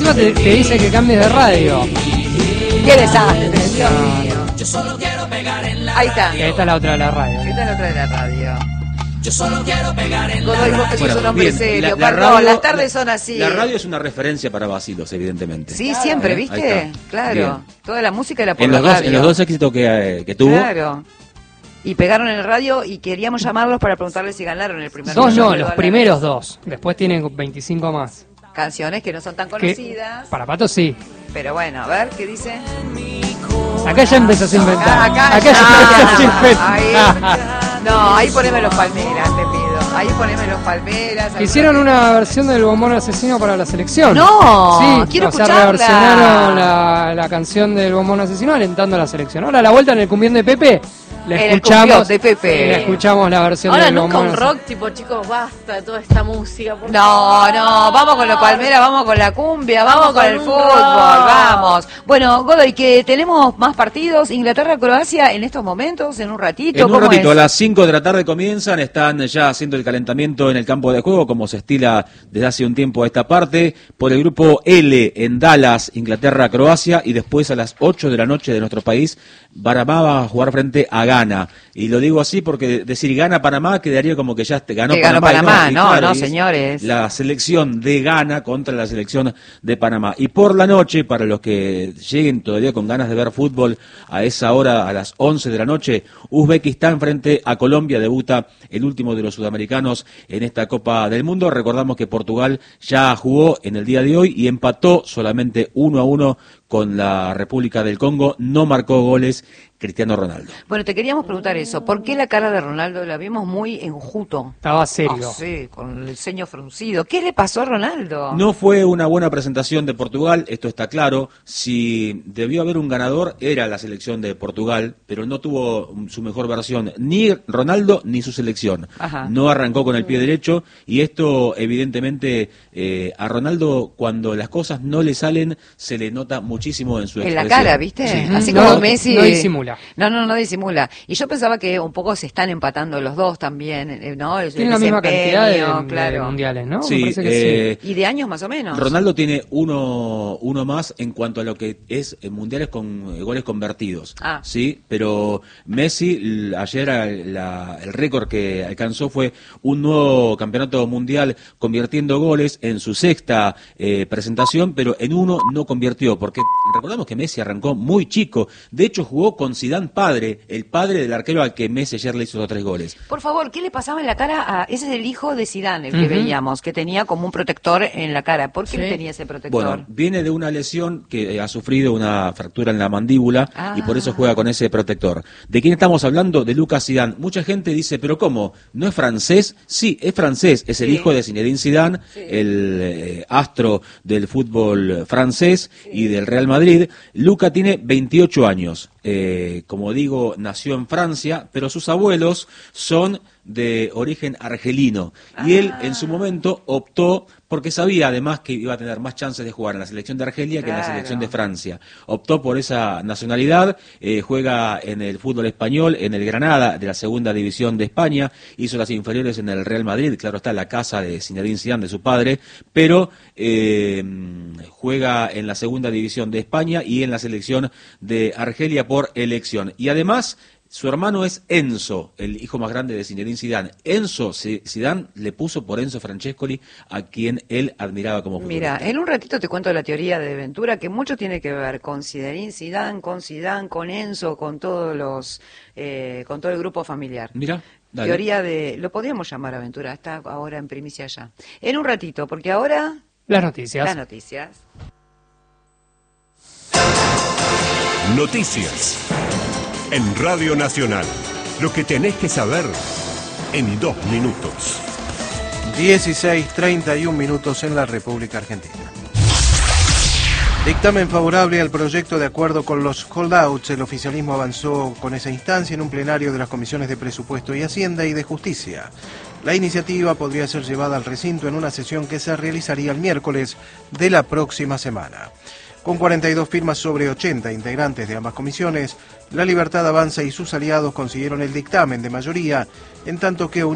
encima te dice que cambies de radio. ¡Qué desastre! Dios mío. Ahí está. Esta es la otra de la radio. Esta es la otra de la radio. Yo solo quiero pegar en Godoy, vos que sos un hombre bien, serio. la Perdón, radio, las tardes son así. La radio es una referencia para Bacilos, evidentemente. Sí, siempre, ¿viste? Claro. Bien. Toda la música era por la radio. En los dos éxitos que tuvo. Claro. Y pegaron en el radio y queríamos llamarlos para preguntarles si ganaron el primer Dos no, los primeros dos. Después tienen 25 más. Canciones que no son tan conocidas. Para Pato sí. Pero bueno, a ver, ¿qué dice? Acá ya empezás a inventar. Acá ya empezás a inventar. No, ahí poneme los Palmeras, te pido. Ahí poneme los Palmeras. Hicieron una versión del Bombón Asesino para la selección. No, sí, quiero escucharla. Reversionaron la canción del Bombón Asesino alentando a la selección. Ahora la vuelta en el cumbión de Pepe. La escuchamos la versión ahora del nunca Bombón. Un rock tipo, chicos, basta de toda esta música. No, vamos con los Palmeras, vamos con la cumbia, vamos con el fútbol, vamos. Bueno, Godoy, que tenemos más partidos. Inglaterra-Croacia en estos momentos, en un ratito. En un ratito, a las 5 de la tarde comienzan, están ya haciendo el calentamiento en el campo de juego, como se estila desde hace un tiempo a esta parte, por el grupo L en Dallas, Inglaterra-Croacia, y después a las 8 de la noche de nuestro país, Panamá va a jugar frente a Ghana. Y lo digo así porque decir Ghana-Panamá quedaría como que ya ganó Panamá. No, señores. La selección de Ghana contra la selección de Panamá. Y por la noche, para los que lleguen todavía con ganas de ver fútbol, a esa hora, a las 11 de la noche, Uzbekistán frente a Colombia, debuta el último de los sudamericanos en esta Copa del Mundo. Recordamos que Portugal ya jugó en el día de hoy y empató solamente 1-1 con la República del Congo, no marcó goles Cristiano Ronaldo. Bueno, te queríamos preguntar eso, ¿por qué la cara de Ronaldo la vimos muy enjuto? Estaba serio. Sí, con el ceño fruncido. ¿Qué le pasó a Ronaldo? No fue una buena presentación de Portugal, esto está claro. Si debió haber un ganador, era la selección de Portugal, pero no tuvo su mejor versión, ni Ronaldo ni su selección. Ajá. No arrancó con el pie derecho, y esto evidentemente a Ronaldo, cuando las cosas no le salen, se le nota muchísimo en su expresión. En la cara, ¿viste? Sí. Así como Messi. No disimula. No disimula. Y yo pensaba que un poco se están empatando los dos también, ¿no? Tienen la misma cantidad de mundiales, ¿no? Sí, me parece que sí. Y de años más o menos. Ronaldo tiene uno más en cuanto a lo que es mundiales con goles convertidos. Sí, pero Messi ayer el récord que alcanzó fue un nuevo campeonato mundial convirtiendo goles en su sexta presentación, pero en uno no convirtió, porque recordamos que Messi arrancó muy chico. De hecho, jugó con Zidane padre, el padre del arquero al que Messi ayer le hizo los 3 goles. Por favor, ¿qué le pasaba en la cara a... Ese es el hijo de Zidane, el que veíamos, que tenía como un protector en la cara. ¿Por qué tenía ese protector? Bueno, viene de una lesión que ha sufrido una fractura en la mandíbula y por eso juega con ese protector. ¿De quién estamos hablando? De Lucas Zidane. Mucha gente dice, ¿pero cómo? ¿No es francés? Sí, es francés. Es el hijo de Zinedine Zidane, el astro del fútbol francés y del Real Madrid. Luca tiene 28 años. Como digo, nació en Francia, pero sus abuelos son de origen argelino. Y él, en su momento, optó, porque sabía además que iba a tener más chances de jugar en la selección de Argelia que en la selección de Francia. Optó por esa nacionalidad, juega en el fútbol español, en el Granada de la segunda división de España, hizo las inferiores en el Real Madrid, claro está, la casa de Zinedine Zidane, de su padre, pero juega en la segunda división de España y en la selección de Argelia por elección. Y además, su hermano es Enzo, el hijo más grande de Zinedine Zidane. Enzo Zidane le puso por Enzo Francescoli, a quien él admiraba como futbolista. Mira, en un ratito te cuento la teoría de Ventura, que mucho tiene que ver con Zinedine Zidane, con Enzo, con todos los, con todo el grupo familiar. Mira. Dale. Teoría de, lo podríamos llamar a Ventura, está ahora en primicia ya. En un ratito, porque ahora... Las noticias. Las noticias. Noticias. En Radio Nacional, lo que tenés que saber en 2 minutos. 16:31 minutos en la República Argentina. Dictamen favorable al proyecto de acuerdo con los holdouts. El oficialismo avanzó con esa instancia en un plenario de las comisiones de Presupuesto y Hacienda y de Justicia. La iniciativa podría ser llevada al recinto en una sesión que se realizaría el miércoles de la próxima semana. Con 42 firmas sobre 80 integrantes de ambas comisiones, La Libertad Avanza y sus aliados consiguieron el dictamen de mayoría, en tanto que